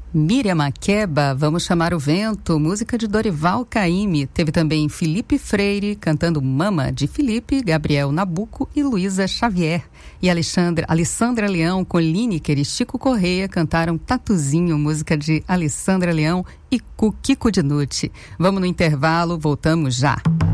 Miriam Makeba, Vamos Chamar o Vento, música de Dorival Caymmi. Teve também Felipe Freire cantando Mama, de Felipe, Gabriel Nabuco e Luísa Xavier. E Alessandra Leão, com Lineker e Chico Correia cantaram Tatuzinho, música de Alessandra Leão e Kiko Dinucci. Vamos no intervalo, voltamos já.